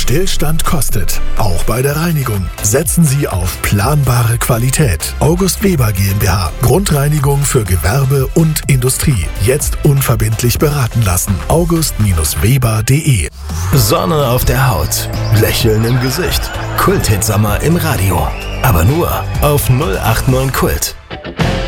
Stillstand kostet, auch bei der Reinigung. Setzen Sie auf planbare Qualität. August Weber GmbH. Grundreinigung für Gewerbe und Industrie. Jetzt unverbindlich beraten lassen. august-weber.de. Sonne auf der Haut, Lächeln im Gesicht. Kult-Hit-Sommer im Radio. Aber nur auf 089 Kult.